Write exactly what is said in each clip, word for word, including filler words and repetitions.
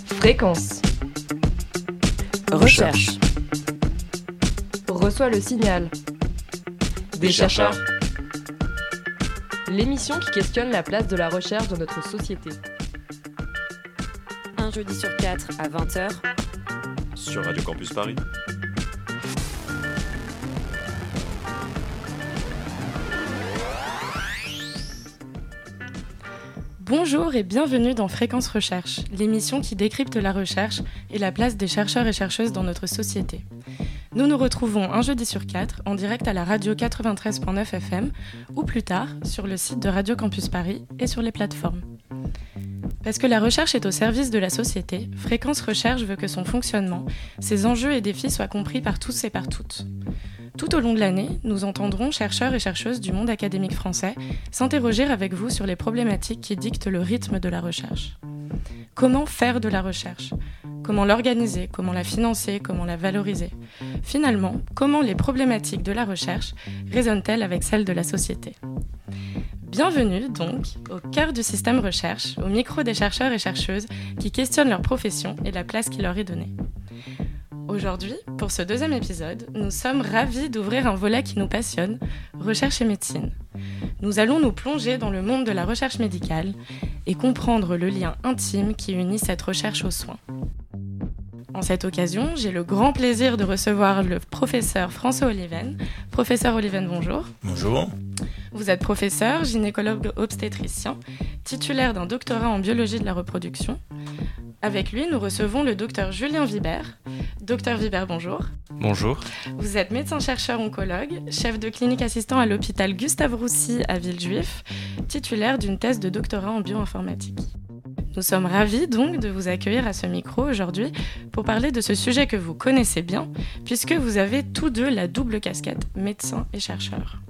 Fréquence. Recherche. Reçoit le signal. Des, Des chercheurs. chercheurs. L'émission qui questionne la place de la recherche dans notre société. Un jeudi sur quatre à vingt heures. Sur Radio Campus Paris. Bonjour et bienvenue dans Fréquence Recherche, l'émission qui décrypte la recherche et la place des chercheurs et chercheuses dans notre société. Nous nous retrouvons un jeudi sur quatre en direct à la radio quatre-vingt-treize virgule neuf F M ou plus tard sur le site de Radio Campus Paris et sur les plateformes. Parce que la recherche est au service de la société, Fréquence Recherche veut que son fonctionnement, ses enjeux et défis soient compris par tous et par toutes. Tout au long de l'année, nous entendrons chercheurs et chercheuses du monde académique français s'interroger avec vous sur les problématiques qui dictent le rythme de la recherche. Comment faire de la recherche ? Comment l'organiser ? Comment la financer ? Comment la valoriser ? Finalement, comment les problématiques de la recherche résonnent-elles avec celles de la société ? Bienvenue donc au cœur du système recherche, au micro des chercheurs et chercheuses qui questionnent leur profession et la place qui leur est donnée. Aujourd'hui, pour ce deuxième épisode, nous sommes ravis d'ouvrir un volet qui nous passionne, recherche et médecine. Nous allons nous plonger dans le monde de la recherche médicale et comprendre le lien intime qui unit cette recherche aux soins. En cette occasion, j'ai le grand plaisir de recevoir le professeur François Oliven. Professeur Oliven, bonjour. Bonjour. Vous êtes professeur, gynécologue obstétricien, titulaire d'un doctorat en biologie de la reproduction. Avec lui, nous recevons le docteur Julien Vibert. Docteur Vibert, bonjour. Bonjour. Vous êtes médecin-chercheur oncologue, chef de clinique assistant à l'hôpital Gustave-Roussy à Villejuif, titulaire d'une thèse de doctorat en bioinformatique. Nous sommes ravis donc de vous accueillir à ce micro aujourd'hui pour parler de ce sujet que vous connaissez bien, puisque vous avez tous deux la double casquette médecin et chercheur.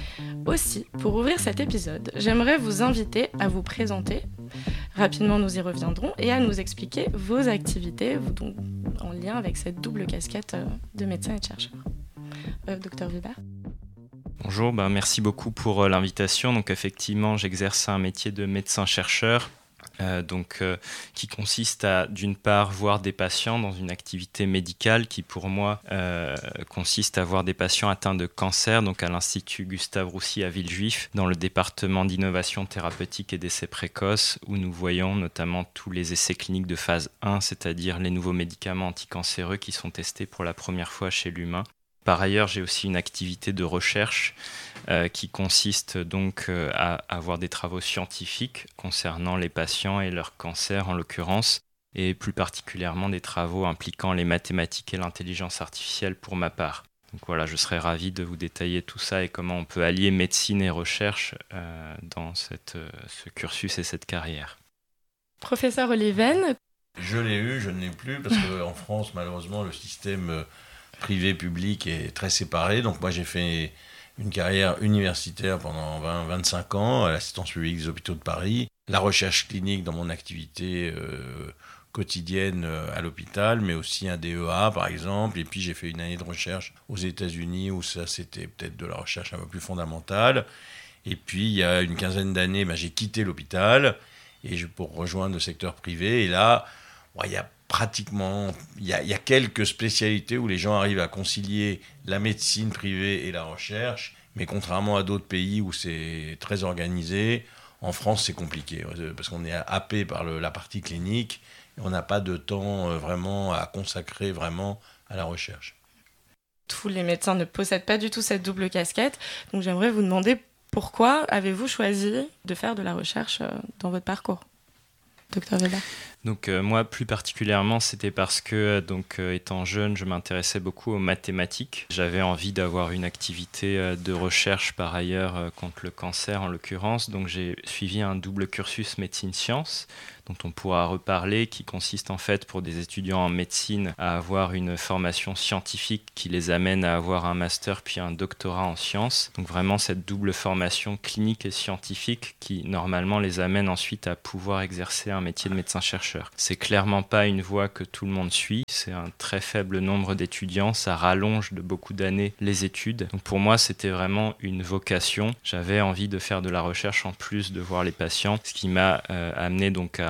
Aussi, pour ouvrir cet épisode, j'aimerais vous inviter à vous présenter. Rapidement, nous y reviendrons et à nous expliquer vos activités donc, en lien avec cette double casquette de médecin et de chercheur. Euh, docteur Vibert. Bonjour, ben merci beaucoup pour euh, l'invitation. Donc effectivement, j'exerce un métier de médecin-chercheur. Euh, donc, euh, qui consiste à, d'une part, voir des patients dans une activité médicale qui, pour moi, euh, consiste à voir des patients atteints de cancer, donc à l'Institut Gustave-Roussy à Villejuif, dans le département d'innovation thérapeutique et d'essais précoces, où nous voyons notamment tous les essais cliniques de phase un, c'est-à-dire les nouveaux médicaments anticancéreux qui sont testés pour la première fois chez l'humain. Par ailleurs, j'ai aussi une activité de recherche euh, qui consiste donc euh, à avoir des travaux scientifiques concernant les patients et leur cancer en l'occurrence, et plus particulièrement des travaux impliquant les mathématiques et l'intelligence artificielle pour ma part. Donc voilà, je serais ravi de vous détailler tout ça et comment on peut allier médecine et recherche euh, dans cette, euh, ce cursus et cette carrière. Professeur Oliven. Je l'ai eu, je ne l'ai plus, parce qu'en France, malheureusement, le système euh, privé-public est très séparé. Donc moi, j'ai fait une carrière universitaire pendant vingt à vingt-cinq ans à l'assistance publique des hôpitaux de Paris, la recherche clinique dans mon activité euh, quotidienne euh, à l'hôpital, mais aussi un D E A par exemple, et puis j'ai fait une année de recherche aux États-Unis où ça c'était peut-être de la recherche un peu plus fondamentale. Et puis il y a une quinzaine d'années, ben, j'ai quitté l'hôpital et je, pour rejoindre le secteur privé, et là, bon, il y a pratiquement, il y, a, il y a quelques spécialités où les gens arrivent à concilier la médecine privée et la recherche, mais contrairement à d'autres pays où c'est très organisé, en France c'est compliqué, parce qu'on est happé par le, la partie clinique, et on n'a pas de temps vraiment à consacrer vraiment à la recherche. Tous les médecins ne possèdent pas du tout cette double casquette, donc j'aimerais vous demander pourquoi avez-vous choisi de faire de la recherche dans votre parcours, docteur Weber? Donc euh, moi plus particulièrement c'était parce que donc euh, étant jeune je m'intéressais beaucoup aux mathématiques. J'avais envie d'avoir une activité euh, de recherche par ailleurs euh, contre le cancer en l'occurrence, donc j'ai suivi un double cursus médecine-sciences dont on pourra reparler, qui consiste en fait pour des étudiants en médecine à avoir une formation scientifique qui les amène à avoir un master puis un doctorat en sciences. Donc vraiment cette double formation clinique et scientifique qui normalement les amène ensuite à pouvoir exercer un métier de médecin-chercheur. C'est clairement pas une voie que tout le monde suit, c'est un très faible nombre d'étudiants, ça rallonge de beaucoup d'années les études. Donc pour moi c'était vraiment une vocation, j'avais envie de faire de la recherche en plus de voir les patients, ce qui m'a euh, amené donc à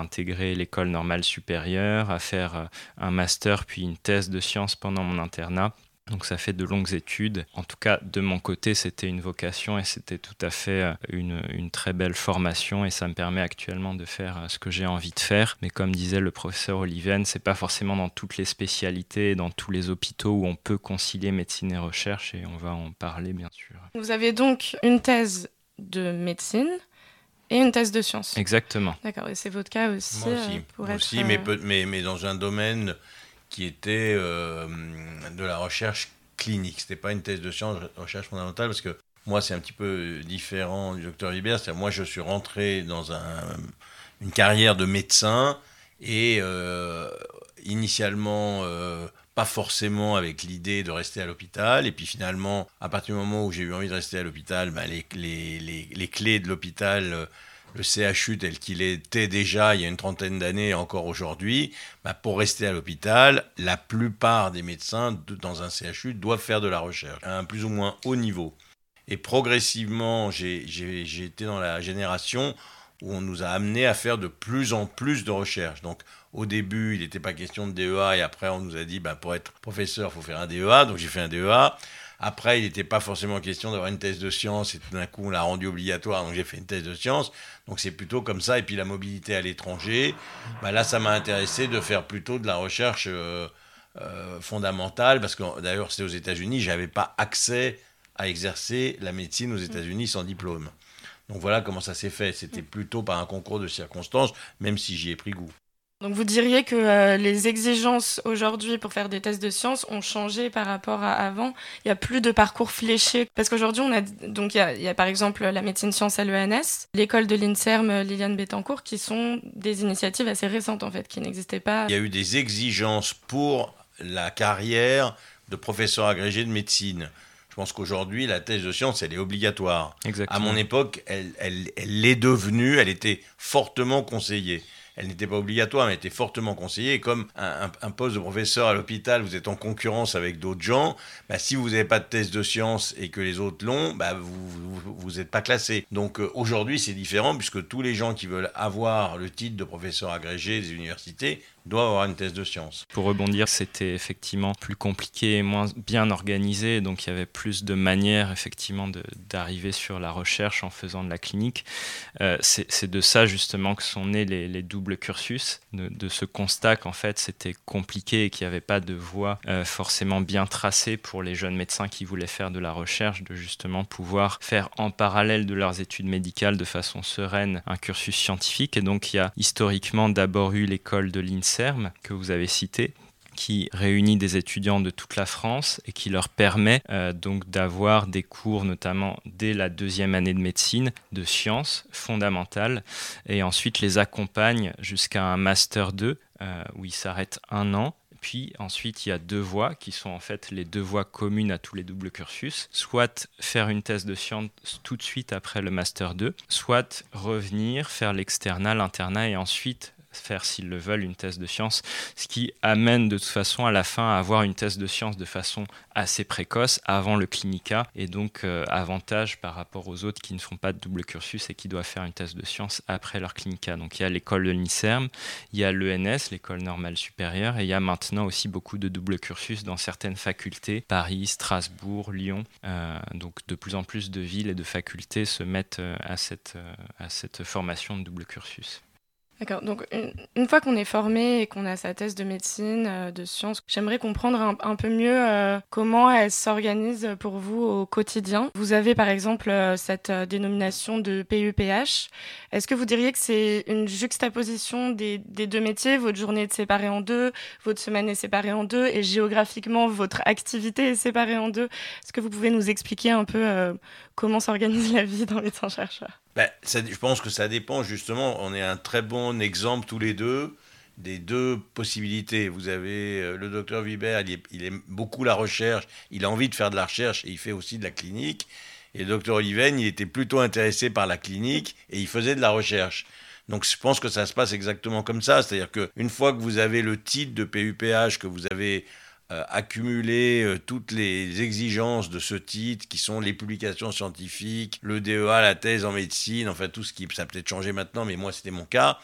intégrer l'école normale supérieure, à faire un master puis une thèse de sciences pendant mon internat. Donc ça fait de longues études. En tout cas, de mon côté, c'était une vocation et c'était tout à fait une, une très belle formation et ça me permet actuellement de faire ce que j'ai envie de faire. Mais comme disait le professeur Oliven, c'est pas forcément dans toutes les spécialités, dans tous les hôpitaux où on peut concilier médecine et recherche et on va en parler bien sûr. Vous avez donc une thèse de médecine et une thèse de sciences. Exactement. D'accord, et c'est votre cas aussi. Moi aussi, euh, pour Moi être, aussi euh... mais, peu, mais, mais dans un domaine qui était euh, de la recherche clinique. Ce n'était pas une thèse de sciences, de recherche fondamentale, parce que moi, c'est un petit peu différent du docteur Hibert. C'est-à-dire, moi, je suis rentré dans un, une carrière de médecin et euh, initialement, euh, pas forcément avec l'idée de rester à l'hôpital. Et puis finalement, à partir du moment où j'ai eu envie de rester à l'hôpital, bah, les, les, les, les clés de l'hôpital... le C H U tel qu'il était déjà il y a une trentaine d'années et encore aujourd'hui, bah pour rester à l'hôpital, la plupart des médecins de, dans un C H U doivent faire de la recherche à un plus ou moins haut niveau. Et progressivement, j'ai, j'ai, j'ai été dans la génération où on nous a amené à faire de plus en plus de recherche. Donc au début, il n'était pas question de D E A et après on nous a dit bah, pour être professeur, il faut faire un D E A. Donc j'ai fait un D E A. Après, il n'était pas forcément question d'avoir une thèse de sciences et tout d'un coup, on l'a rendu obligatoire, donc j'ai fait une thèse de sciences. Donc c'est plutôt comme ça. Et puis la mobilité à l'étranger, bah là, ça m'a intéressé de faire plutôt de la recherche euh, euh, fondamentale, parce que d'ailleurs, c'était aux États-Unis, je n'avais pas accès à exercer la médecine aux États-Unis sans diplôme. Donc voilà comment ça s'est fait. C'était plutôt par un concours de circonstances, même si j'y ai pris goût. Donc vous diriez que euh, les exigences aujourd'hui pour faire des thèses de sciences ont changé par rapport à avant. Il n'y a plus de parcours fléché. Parce qu'aujourd'hui, on a, donc il y a, il y a par exemple la médecine sciences à l'E N S, l'école de l'INSERM Liliane Bettencourt, qui sont des initiatives assez récentes en fait, qui n'existaient pas. Il y a eu des exigences pour la carrière de professeur agrégé de médecine. Je pense qu'aujourd'hui, la thèse de sciences, elle est obligatoire. Exactement. À mon époque, elle, elle, elle l'est devenue, elle était fortement conseillée. Elle n'était pas obligatoire, mais elle était fortement conseillée. Et comme un, un, un poste de professeur à l'hôpital, vous êtes en concurrence avec d'autres gens, bah, si vous n'avez pas de thèse de sciences et que les autres l'ont, bah, vous n'êtes pas classé. Donc euh, aujourd'hui, c'est différent, puisque tous les gens qui veulent avoir le titre de professeur agrégé des universités doivent avoir une thèse de sciences. Pour rebondir, c'était effectivement plus compliqué et moins bien organisé, donc il y avait plus de manières effectivement de, d'arriver sur la recherche en faisant de la clinique. Euh, c'est, c'est de ça justement que sont nés les, les doubles cursus, de, de ce constat qu'en fait c'était compliqué et qu'il n'y avait pas de voie euh, forcément bien tracée pour les jeunes médecins qui voulaient faire de la recherche, de justement pouvoir faire en parallèle de leurs études médicales de façon sereine un cursus scientifique. Et donc il y a historiquement d'abord eu l'école de l'INSERM que vous avez cité, qui réunit des étudiants de toute la France et qui leur permet euh, donc d'avoir des cours, notamment dès la deuxième année de médecine, de sciences fondamentales, et ensuite les accompagne jusqu'à un master deux, euh, où ils s'arrêtent un an. Puis ensuite, il y a deux voies qui sont en fait les deux voies communes à tous les doubles cursus. Soit faire une thèse de sciences tout de suite après le master deux, soit revenir, faire l'externat, l'internat et ensuite faire, s'ils le veulent, une thèse de sciences, ce qui amène de toute façon à la fin à avoir une thèse de sciences de façon assez précoce avant le clinica, et donc euh, avantage par rapport aux autres qui ne font pas de double cursus et qui doivent faire une thèse de sciences après leur clinica. Donc il y a l'école de l'INSERM, il y a l'E N S, l'école normale supérieure, et il y a maintenant aussi beaucoup de double cursus dans certaines facultés, Paris, Strasbourg, Lyon. Euh, donc de plus en plus de villes et de facultés se mettent euh, à, cette, euh, à cette formation de double cursus. D'accord, donc une, une fois qu'on est formé et qu'on a sa thèse de médecine, euh, de sciences, j'aimerais comprendre un, un peu mieux euh, comment elle s'organise pour vous au quotidien. Vous avez par exemple euh, cette euh, dénomination de P U P H. Est-ce que vous diriez que c'est une juxtaposition des, des deux métiers? Votre journée est séparée en deux, votre semaine est séparée en deux, et géographiquement, votre activité est séparée en deux. Est-ce que vous pouvez nous expliquer un peu euh, comment s'organise la vie d'un médecin-chercheur? Ben, ça, je pense que ça dépend justement. On est un très bon exemple tous les deux des deux possibilités. Vous avez euh, le docteur Vibert, il, il aime beaucoup la recherche, il a envie de faire de la recherche et il fait aussi de la clinique. Et le docteur Oliven, il était plutôt intéressé par la clinique et il faisait de la recherche. Donc je pense que ça se passe exactement comme ça. C'est-à-dire qu'une fois que vous avez le titre de P U P H, que vous avez Euh, accumuler euh, toutes les exigences de ce titre, qui sont les publications scientifiques, le D E A, la thèse en médecine, enfin tout ce qui, ça a peut-être changé maintenant, mais moi c'était mon cas.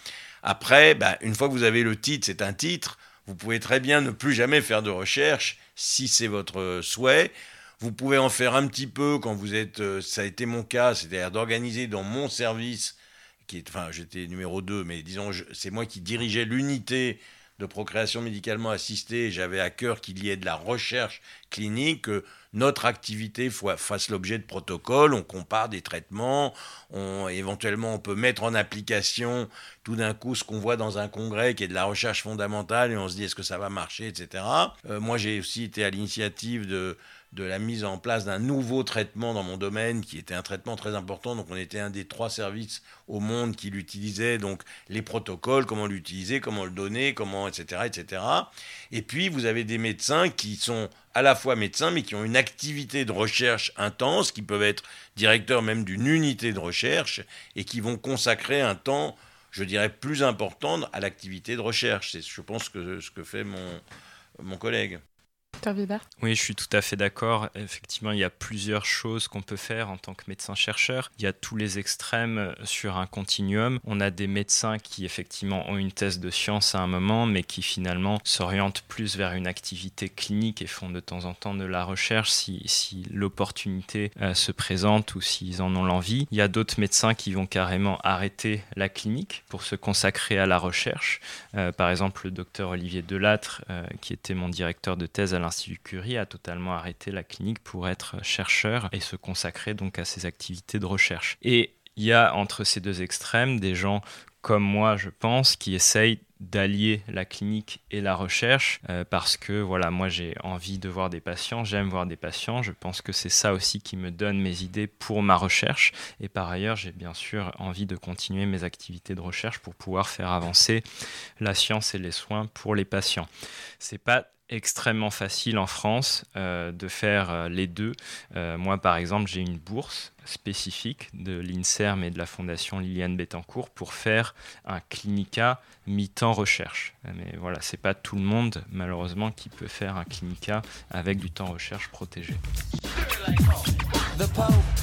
Après, bah, une fois que vous avez le titre, c'est un titre, vous pouvez très bien ne plus jamais faire de recherche, si c'est votre souhait. Vous pouvez en faire un petit peu quand vous êtes, ça a été mon cas, c'est-à-dire d'organiser dans mon service, qui est, enfin j'étais numéro deux, mais disons, je, c'est moi qui dirigeais l'unité de procréation médicalement assistée, j'avais à cœur qu'il y ait de la recherche clinique, que notre activité fasse l'objet de protocoles, on compare des traitements, on, éventuellement on peut mettre en application tout d'un coup ce qu'on voit dans un congrès qui est de la recherche fondamentale et on se dit est-ce que ça va marcher, et cetera. Euh, moi j'ai aussi été à l'initiative de de la mise en place d'un nouveau traitement dans mon domaine, qui était un traitement très important. Donc, on était un des trois services au monde qui l'utilisait. Donc, les protocoles, comment l'utiliser, comment le donner, comment, et cetera, et cetera. Et puis, vous avez des médecins qui sont à la fois médecins, mais qui ont une activité de recherche intense, qui peuvent être directeurs même d'une unité de recherche, et qui vont consacrer un temps, je dirais, plus important à l'activité de recherche. C'est, je pense, que ce que fait mon, mon collègue. Oui, je suis tout à fait d'accord. Effectivement, il y a plusieurs choses qu'on peut faire en tant que médecin-chercheur. Il y a tous les extrêmes sur un continuum. On a des médecins qui, effectivement, ont une thèse de science à un moment, mais qui, finalement, s'orientent plus vers une activité clinique et font de temps en temps de la recherche si, si l'opportunité euh, se présente ou s'ils en ont l'envie. Il y a d'autres médecins qui vont carrément arrêter la clinique pour se consacrer à la recherche. Euh, par exemple, le docteur Olivier Delattre, euh, qui était mon directeur de thèse à l'Institut Curie, a totalement arrêté la clinique pour être chercheur et se consacrer donc à ses activités de recherche. Et il y a entre ces deux extrêmes des gens comme moi, je pense, qui essayent d'allier la clinique et la recherche euh, parce que voilà, moi j'ai envie de voir des patients, j'aime voir des patients, je pense que c'est ça aussi qui me donne mes idées pour ma recherche et par ailleurs j'ai bien sûr envie de continuer mes activités de recherche pour pouvoir faire avancer la science et les soins pour les patients. C'est pas extrêmement facile en France euh, de faire euh, les deux. Euh, moi, par exemple, j'ai une bourse spécifique de l'INSERM et de la Fondation Liliane Bettencourt pour faire un clinica mi-temps recherche. Mais voilà, c'est pas tout le monde, malheureusement, qui peut faire un clinica avec du temps recherche protégé. The Pope.